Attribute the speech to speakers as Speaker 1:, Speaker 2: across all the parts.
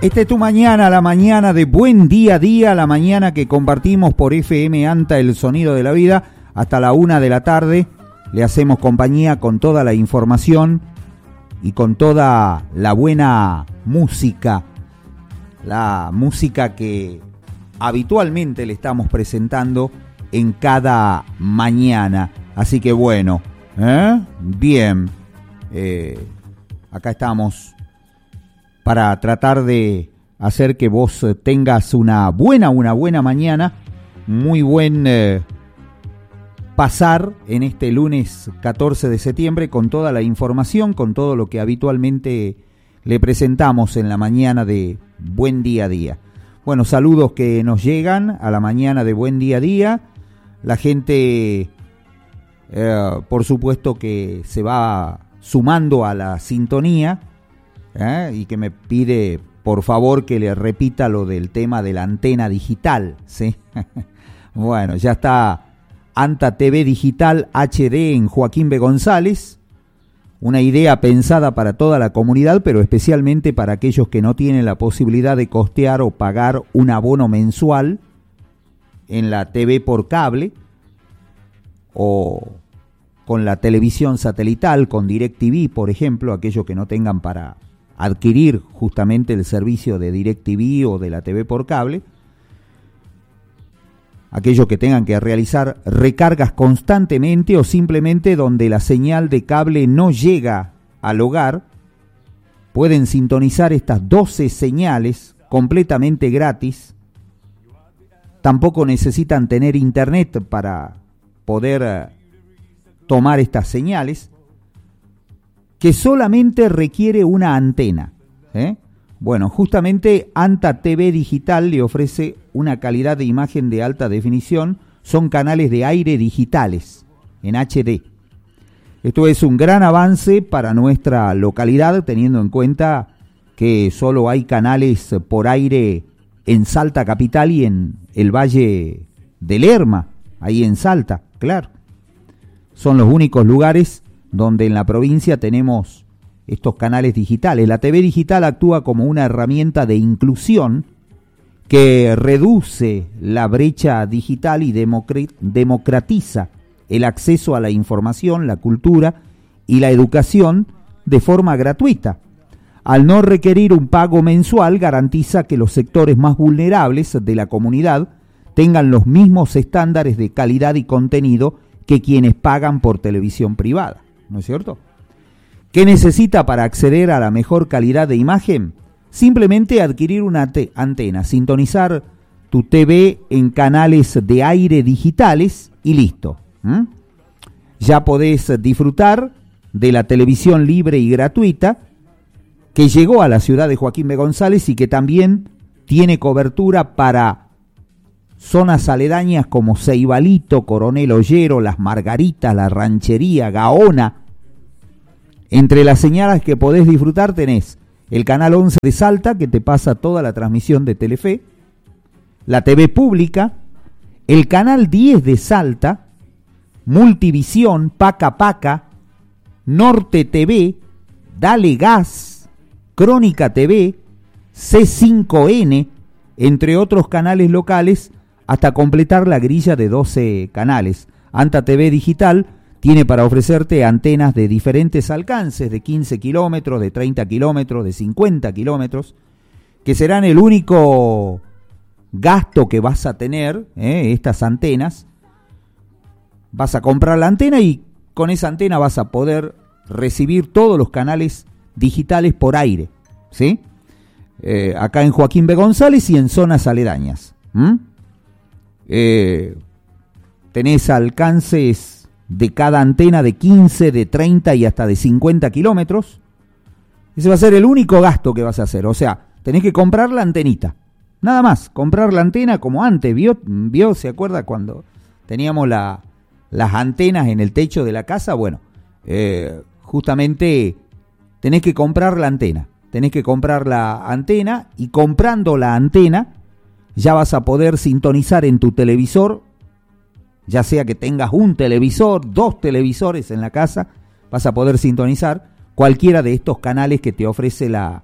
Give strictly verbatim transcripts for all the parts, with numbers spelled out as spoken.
Speaker 1: Esta es tu mañana, la mañana de Buen Día a Día, la mañana que compartimos por F M ANTA, el sonido de la vida, hasta la una de la tarde. Le hacemos compañía con toda la información y con toda la buena música, la música que habitualmente le estamos presentando en cada mañana. Así que bueno, ¿eh? Bien, eh, acá estamos para tratar de hacer que vos tengas una buena, una buena mañana, muy buen eh, pasar en este lunes catorce de septiembre con toda la información, con todo lo que habitualmente le presentamos en la mañana de Buen Día a Día. Bueno, saludos que nos llegan a la mañana de Buen Día a Día. La gente, eh, por supuesto que se va sumando a la sintonía, ¿eh? Y que me pide, por favor, que le repita lo del tema de la antena digital, ¿sí? Bueno, ya está ANTA T V Digital H D en Joaquín B. González, una idea pensada para toda la comunidad, pero especialmente para aquellos que no tienen la posibilidad de costear o pagar un abono mensual en la T V por cable o con la televisión satelital, con DirecTV, por ejemplo, aquellos que no tengan para adquirir justamente el servicio de DirecTV o de la T V por cable, aquellos que tengan que realizar recargas constantemente o simplemente donde la señal de cable no llega al hogar, pueden sintonizar estas doce señales completamente gratis. Tampoco necesitan tener internet para poder uh, tomar estas señales, que solamente requiere una antena, ¿eh? Bueno, justamente ANTA T V Digital le ofrece una calidad de imagen de alta definición. Son canales de aire digitales en H D. Esto es un gran avance para nuestra localidad, teniendo en cuenta que solo hay canales por aire en Salta capital y en el Valle del Lerma, ahí en Salta, claro. Son los únicos lugares donde en la provincia tenemos estos canales digitales. La T V digital actúa como una herramienta de inclusión que reduce la brecha digital y democratiza el acceso a la información, la cultura y la educación de forma gratuita. Al no requerir un pago mensual, garantiza que los sectores más vulnerables de la comunidad tengan los mismos estándares de calidad y contenido que quienes pagan por televisión privada, ¿no es cierto? ¿Qué necesita para acceder a la mejor calidad de imagen? Simplemente adquirir una te- antena, sintonizar tu T V en canales de aire digitales y listo. ¿Mm? Ya podés disfrutar de la televisión libre y gratuita que llegó a la ciudad de Joaquín B. González y que también tiene cobertura para zonas aledañas como Ceibalito, Coronel Ollero, Las Margaritas, La Ranchería, Gaona. Entre las señales que podés disfrutar tenés el canal once de Salta, que te pasa toda la transmisión de Telefe, la T V pública, el canal diez de Salta, Multivisión, Paca Paca, Norte T V, Dale Gas, Crónica T V, C cinco N, entre otros canales locales, hasta completar la grilla de doce canales. ANTA T V Digital tiene para ofrecerte antenas de diferentes alcances, de quince kilómetros, de treinta kilómetros, de cincuenta kilómetros, que serán el único gasto que vas a tener, ¿eh? Estas antenas. Vas a comprar la antena y con esa antena vas a poder recibir todos los canales digitales por aire, ¿sí? Eh, acá en Joaquín B. González y en zonas aledañas. ¿Mm? Eh, tenés alcances de cada antena de quince, de treinta y hasta de cincuenta kilómetros. Ese va a ser el único gasto que vas a hacer. O sea, tenés que comprar la antenita. Nada más, comprar la antena como antes. ¿Vio? ¿Vio? ¿Se acuerda cuando teníamos la, las antenas en el techo de la casa? Bueno, eh, justamente tenés que comprar la antena. Tenés que comprar la antena y comprando la antena ya vas a poder sintonizar en tu televisor, ya sea que tengas un televisor, dos televisores en la casa, vas a poder sintonizar cualquiera de estos canales que te ofrece la,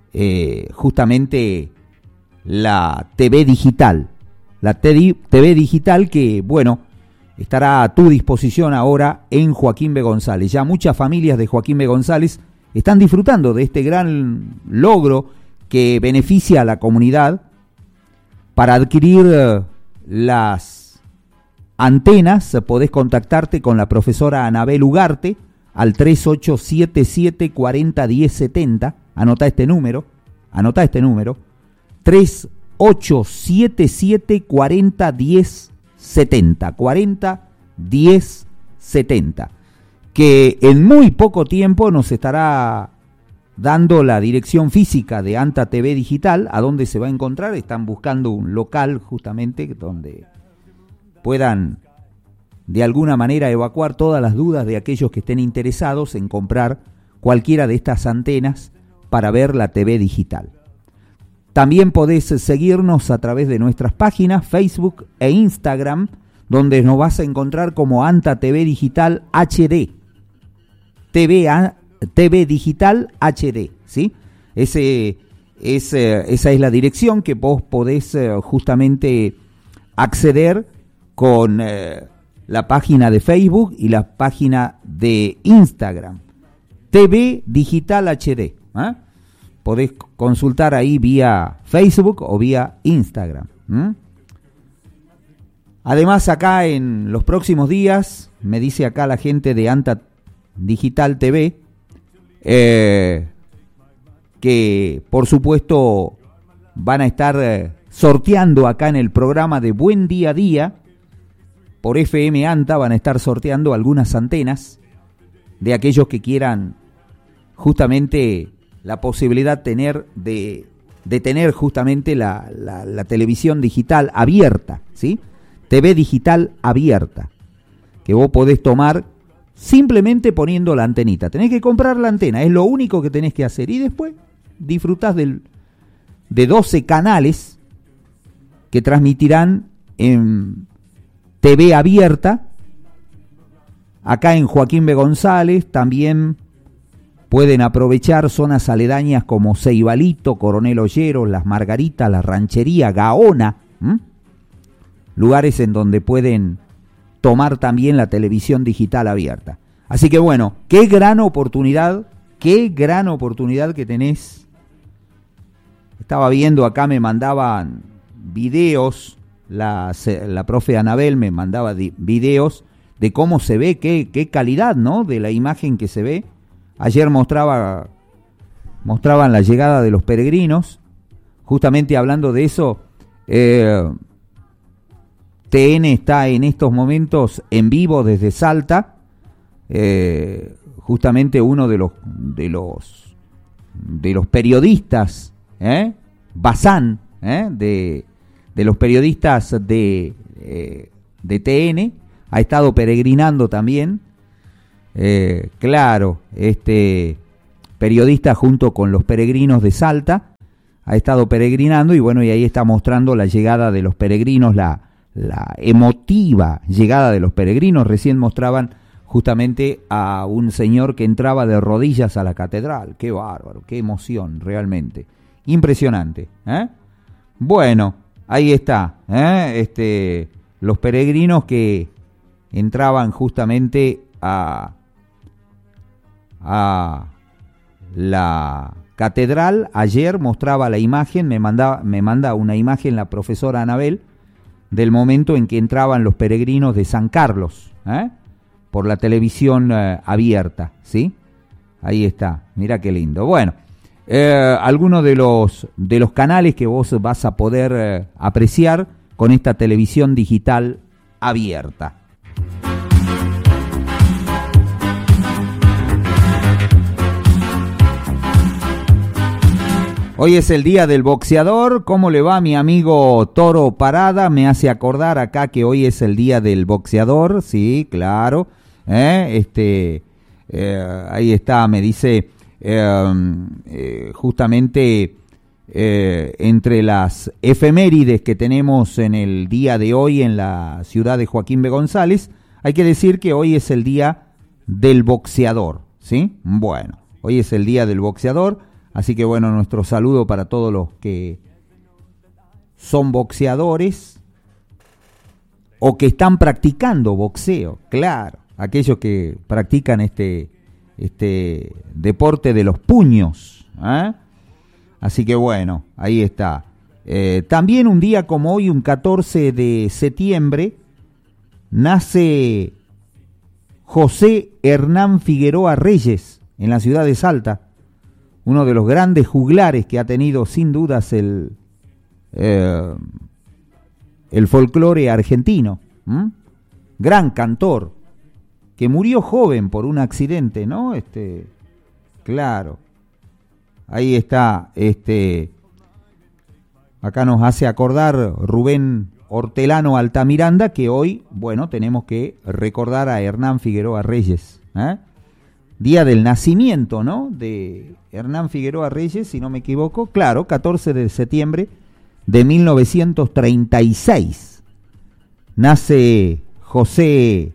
Speaker 1: eh, justamente la T V digital. La T V digital que, bueno, estará a tu disposición ahora en Joaquín B. González. Ya muchas familias de Joaquín B. González están disfrutando de este gran logro que beneficia a la comunidad para adquirir uh, las antenas. Podés contactarte con la profesora Anabel Ugarte al tres ocho siete siete, cuatro cero, uno cero siete cero. Anotá este número, anotá este número, tres ocho siete siete, cuatro cero, uno cero siete cero, cuatro cero, uno cero siete cero, que en muy poco tiempo nos estará dando la dirección física de ANTA T V Digital, a donde se va a encontrar. Están buscando un local justamente donde puedan de alguna manera evacuar todas las dudas de aquellos que estén interesados en comprar cualquiera de estas antenas para ver la T V digital. También podés seguirnos a través de nuestras páginas Facebook e Instagram, donde nos vas a encontrar como ANTA T V Digital H D. T V, a, T V Digital H D, ¿sí? Ese, ese, esa es la dirección que vos podés eh, justamente acceder con eh, la página de Facebook y la página de Instagram. T V Digital H D. ¿eh? Podés consultar ahí vía Facebook o vía Instagram. ¿eh? Además, acá en los próximos días, me dice acá la gente de ANTA Digital T V, eh, que por supuesto van a estar eh, sorteando acá en el programa de Buen Día a Día, por F M ANTA, van a estar sorteando algunas antenas de aquellos que quieran justamente la posibilidad tener de, de tener justamente la, la, la televisión digital abierta, ¿sí? T V digital abierta, que vos podés tomar simplemente poniendo la antenita. Tenés que comprar la antena, es lo único que tenés que hacer. Y después disfrutás del, de doce canales que transmitirán en T V abierta. Acá en Joaquín B. González también pueden aprovechar zonas aledañas como Ceibalito, Coronel Olleros, Las Margaritas, La Ranchería, Gaona. ¿m? Lugares en donde pueden tomar también la televisión digital abierta. Así que bueno, qué gran oportunidad, qué gran oportunidad que tenés. Estaba viendo acá, me mandaban videos, la, la profe Anabel me mandaba di, videos de cómo se ve, qué, qué calidad, ¿no? De la imagen que se ve. Ayer mostraba, mostraban la llegada de los peregrinos, justamente hablando de eso. eh, T N está en estos momentos en vivo desde Salta, eh, justamente uno de los de los de los periodistas, ¿eh? Bazán, ¿eh? de, de los periodistas de, eh, de T N, ha estado peregrinando también, eh, claro, este periodista junto con los peregrinos de Salta, ha estado peregrinando y bueno, y ahí está mostrando la llegada de los peregrinos, la la emotiva llegada de los peregrinos. Recién mostraban justamente a un señor que entraba de rodillas a la catedral. Qué bárbaro, qué emoción, realmente. Impresionante. ¿eh? Bueno, ahí está. ¿eh? Este, los peregrinos que entraban justamente a, a la catedral. Ayer mostraba la imagen, me, mandaba, me manda una imagen la profesora Anabel, del momento en que entraban los peregrinos de San Carlos, ¿eh? por la televisión eh, abierta, ¿sí? Ahí está, mira qué lindo. Bueno, eh, algunos de los, de los canales que vos vas a poder eh, apreciar con esta televisión digital abierta. Hoy es el día del boxeador. ¿Cómo le va mi amigo Toro Parada? Me hace acordar acá que hoy es el día del boxeador. Sí, claro. ¿Eh? Este, eh, ahí está, me dice eh, eh, justamente eh, entre las efemérides que tenemos en el día de hoy en la ciudad de Joaquín B. González, hay que decir que hoy es el día del boxeador. ¿Sí? Bueno, hoy es el día del boxeador. Así que bueno, nuestro saludo para todos los que son boxeadores o que están practicando boxeo, claro, aquellos que practican este, este deporte de los puños, ¿eh? Así que bueno, ahí está. Eh, también un día como hoy, un catorce de septiembre, nace José Hernán Figueroa Reyes en la ciudad de Salta, uno de los grandes juglares que ha tenido sin dudas el, eh, el folclore argentino. ¿Mm? Gran cantor, que murió joven por un accidente, ¿no? Este, claro. Ahí está, este, acá nos hace acordar Rubén Hortelano Altamiranda que hoy, bueno, tenemos que recordar a Hernán Figueroa Reyes, ¿eh? Día del nacimiento, ¿no? De Hernán Figueroa Reyes, si no me equivoco, claro, catorce de septiembre de mil novecientos treinta y seis. Nace José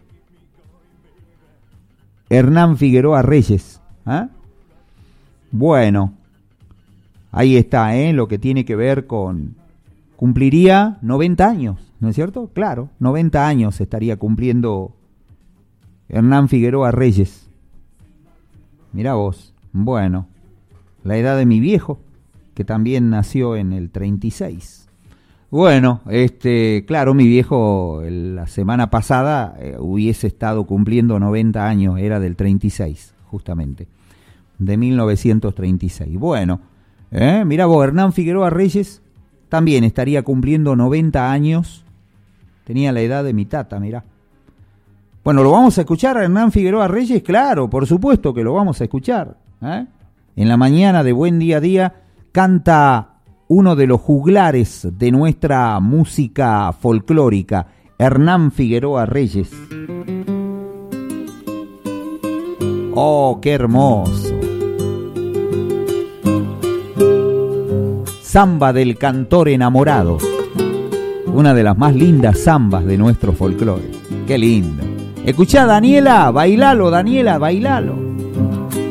Speaker 1: Hernán Figueroa Reyes, ¿eh? Bueno, ahí está, ¿eh? Lo que tiene que ver con... Cumpliría noventa años, ¿no es cierto? Claro, noventa años estaría cumpliendo Hernán Figueroa Reyes. Mirá vos, bueno, la edad de mi viejo, que también nació en el treinta y seis. Bueno, este, claro, mi viejo la semana pasada eh, hubiese estado cumpliendo noventa años, era del treinta y seis, justamente, de mil novecientos treinta y seis. Bueno, eh, mirá vos, Hernán Figueroa Reyes también estaría cumpliendo noventa años, tenía la edad de mi tata, mirá. Bueno, ¿lo vamos a escuchar a Hernán Figueroa Reyes? Claro, por supuesto que lo vamos a escuchar, ¿eh? En la mañana de Buen Día a Día canta uno de los juglares de nuestra música folclórica, Hernán Figueroa Reyes. ¡Oh, qué hermoso! Samba del cantor enamorado, una de las más lindas zambas de nuestro folclore. ¡Qué lindo! Escuchá, Daniela, bailalo, Daniela, bailalo.